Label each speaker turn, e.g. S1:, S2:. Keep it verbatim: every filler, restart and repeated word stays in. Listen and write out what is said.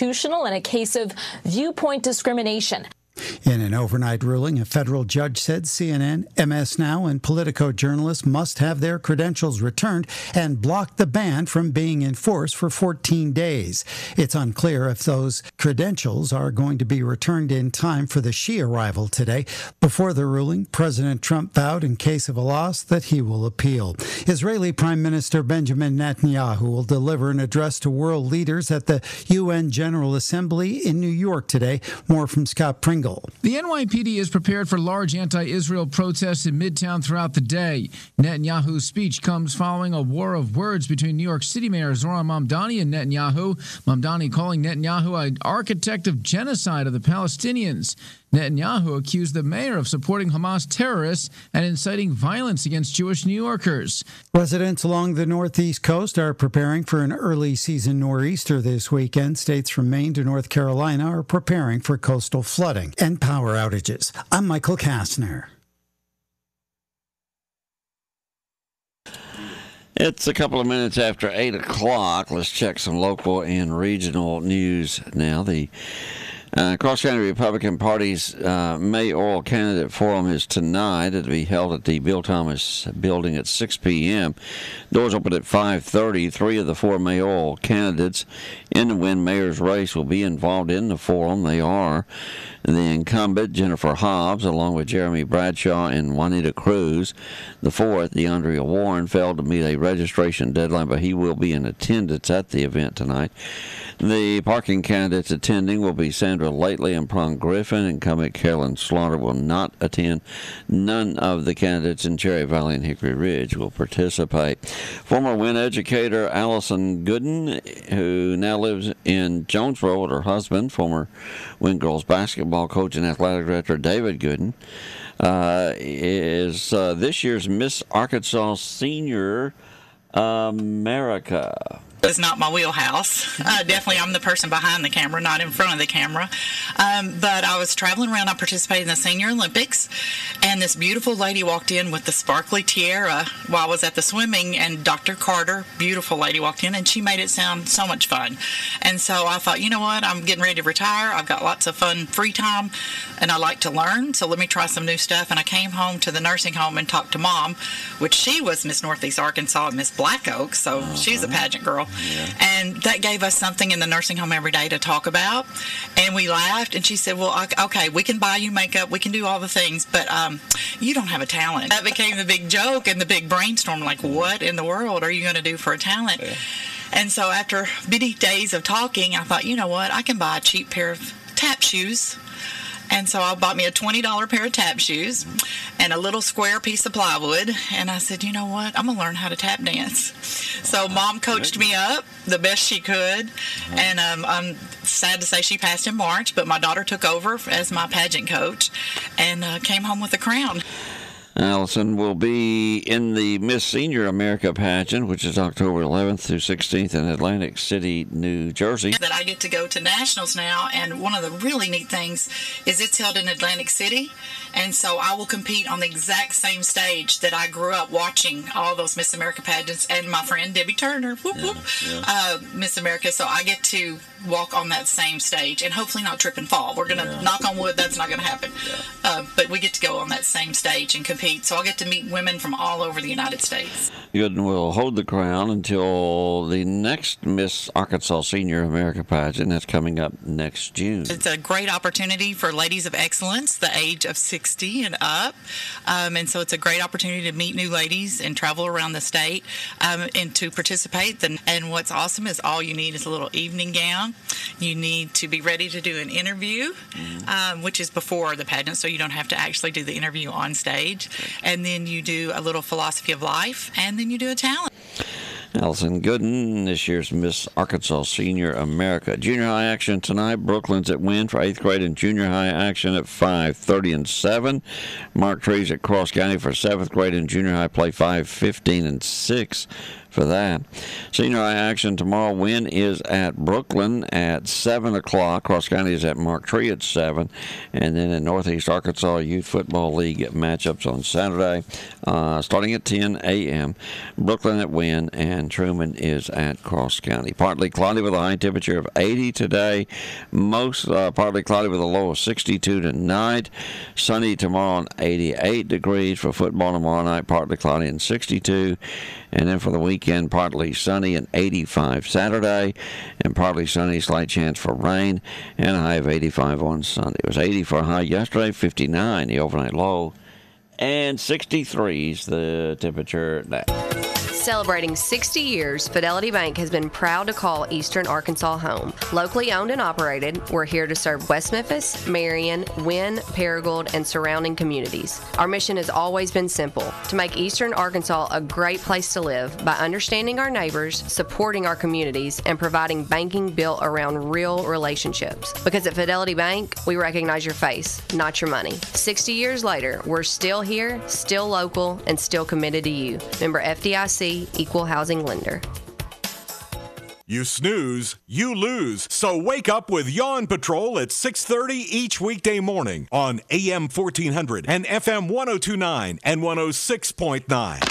S1: unconstitutional and a case of viewpoint discrimination.
S2: In an overnight ruling, a federal judge said C N N, M S Now, and Politico journalists must have their credentials returned and blocked the ban from being enforced for fourteen days. It's unclear if those credentials are going to be returned in time for the Xi arrival today. Before the ruling, President Trump vowed in case of a loss that he will appeal. Israeli Prime Minister Benjamin Netanyahu will deliver an address to world leaders at the U N General Assembly in New York today. More from Scott Pringle.
S3: The N Y P D is prepared for large anti-Israel protests in Midtown throughout the day. Netanyahu's speech comes following a war of words between New York City Mayor Zohran Mamdani and Netanyahu. Mamdani calling Netanyahu an architect of genocide of the Palestinians. Netanyahu accused the mayor of supporting Hamas terrorists and inciting violence against Jewish New Yorkers.
S2: Residents along the northeast coast are preparing for an early season nor'easter this weekend. States from Maine to North Carolina are preparing for coastal flooding and power outages. I'm Michael Kastner.
S4: It's a couple of minutes after eight o'clock. Let's check some local and regional news now. The Uh, Cross-County Republican Party's uh, mayoral candidate forum is tonight. It'll be held at the Bill Thomas Building at six p.m. Doors open at five thirty. Three of the four mayoral candidates in the Wynn mayor's race will be involved in the forum. They are the incumbent, Jennifer Hobbs, along with Jeremy Bradshaw and Juanita Cruz. The fourth, DeAndrea Warren, failed to meet a registration deadline, but he will be in attendance at the event tonight. The parking candidates attending will be Sandra Lately and Prong Griffin. Incumbent Carolyn Slaughter will not attend. None of the candidates in Cherry Valley and Hickory Ridge will participate. Former Wynn educator Allison Gooden, who now lives in Jonesboro with her husband, former Wynn girls basketball coach and athletic director David Gooden, uh, is uh, this year's Miss Arkansas Senior America.
S5: It's not my wheelhouse. Uh, definitely, I'm the person behind the camera, not in front of the camera. Um, but I was traveling around. I participated in the Senior Olympics, and this beautiful lady walked in with the sparkly tiara while I was at the swimming, and Doctor Carter, beautiful lady, walked in, and she made it sound so much fun. And so I thought, you know what, I'm getting ready to retire. I've got lots of fun free time, and I like to learn, so let me try some new stuff. And I came home to the nursing home and talked to Mom, which she was Miss Northeast Arkansas and Miss Black Oak, so uh-huh. she's a pageant girl. Yeah. And that gave us something in the nursing home every day to talk about. And we laughed, and she said, well, okay, we can buy you makeup, we can do all the things, but um, you don't have a talent. That became the big joke and the big brainstorm, like, what in the world are you going to do for a talent? Yeah. And so after many days of talking, I thought, you know what, I can buy a cheap pair of tap shoes. And so I bought me a twenty dollars pair of tap shoes and a little square piece of plywood. And I said, you know what? I'm going to learn how to tap dance. So Mom coached me up the best she could. And um, I'm sad to say she passed in March, but my daughter took over as my pageant coach and uh, came home with a crown.
S4: Allison will be in the Miss Senior America pageant, which is October eleventh through sixteenth in Atlantic City, New Jersey.
S5: That I get to go to nationals now, and one of the really neat things is it's held in Atlantic City, and so I will compete on the exact same stage that I grew up watching all those Miss America pageants, and my friend Debbie Turner, whoop, whoop, yeah, yeah. Uh, Miss America, so I get to walk on that same stage and hopefully not trip and fall. We're going to yeah. knock on wood, that's not going to happen. Yeah. Uh, but we get to go on that same stage and compete. So I'll get to meet women from all over the United States.
S4: Gooden will hold the crown until the next Miss Arkansas Senior America pageant. That's coming up next June.
S5: It's a great opportunity for ladies of excellence, the age of sixty and up. Um, and so it's a great opportunity to meet new ladies and travel around the state um, and to participate. And what's awesome is all you need is a little evening gown. You need to be ready to do an interview, mm-hmm. um, which is before the pageant, so you don't have to actually do the interview on stage. And then you do a little philosophy of life, and then you do a talent.
S4: Allison Gooden, this year's Miss Arkansas Senior America. Junior high action tonight. Brooklands at Wynn for eighth grade and junior high action at five thirty and seven. Mark Trees at Cross County for seventh grade and junior high play five fifteen and six. for that. Senior high action tomorrow. Wynn is at Brooklyn at seven o'clock. Cross County is at Mark Tree at seven. And then in Northeast Arkansas Youth Football League matchups on Saturday, uh, starting at ten a.m. Brooklyn at Wynn, and Truman is at Cross County. Partly cloudy with a high temperature of eighty today. Most uh, partly cloudy with a low of sixty-two tonight. Sunny tomorrow and eighty-eight degrees for football tomorrow night. Partly cloudy and sixty-two. And then for the weekend, partly sunny and eighty-five Saturday, and partly sunny, slight chance for rain, and a high of eighty-five on Sunday. It was eighty for a high yesterday, fifty-nine the overnight low, and sixty-three is the temperature now.
S6: Celebrating sixty years, Fidelity Bank has been proud to call Eastern Arkansas home. Locally owned and operated, we're here to serve West Memphis, Marion, Wynn, Paragould, and surrounding communities. Our mission has always been simple, to make Eastern Arkansas a great place to live by understanding our neighbors, supporting our communities, and providing banking built around real relationships. Because at Fidelity Bank, we recognize your face, not your money. sixty years later, we're still here, still local, and still committed to you. Member F D I C, Equal Housing Lender.
S7: You snooze, you lose. So wake up with Yawn Patrol at six thirty each weekday morning on A M fourteen hundred and F M one oh two point nine and one oh six point nine.